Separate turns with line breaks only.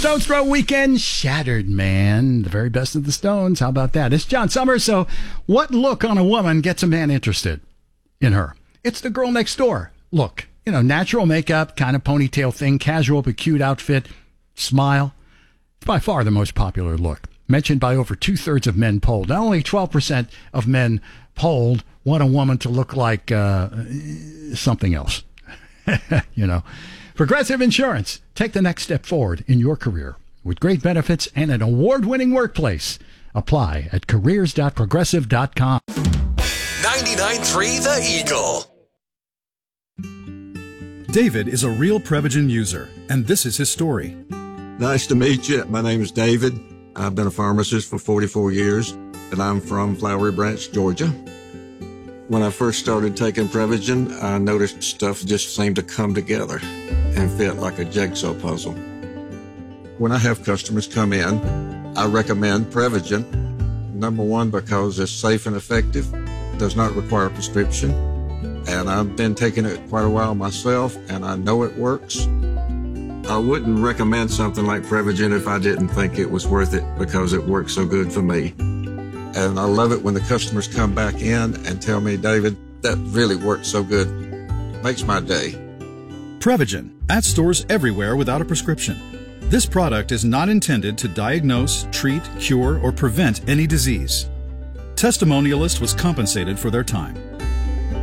Stones Throw weekend shattered, man. The very best of the Stones. How about that? It's John Summers. So what look on a woman gets a man interested in her? It's the girl next door look. You know, natural makeup, kind of ponytail thing, casual but cute outfit, smile. It's by far the most popular look. Mentioned by over 2/3 of men polled. Not only 12% of men polled want a woman to look like something else. You know. Progressive Insurance. Take the next step forward in your career with great benefits and an award-winning workplace. Apply at careers.progressive.com.
99.3 The Eagle.
David is a real Prevagen user, and this is his story.
Nice to meet you. My name is David. I've been a pharmacist for 44 years, and I'm from Flowery Branch, Georgia. When I first started taking Prevagen, I noticed stuff just seemed to come together and fit like a jigsaw puzzle. When I have customers come in, I recommend Prevagen. Number one, because it's safe and effective, does not require a prescription, and I've been taking it quite a while myself, and I know it works. I wouldn't recommend something like Prevagen if I didn't think it was worth it because it works so good for me. And I love it when the customers come back in and tell me, David, that really worked so good. Makes my day.
Prevagen, at stores everywhere without a prescription. This product is not intended to diagnose, treat, cure, or prevent any disease. Testimonialist was compensated for their time.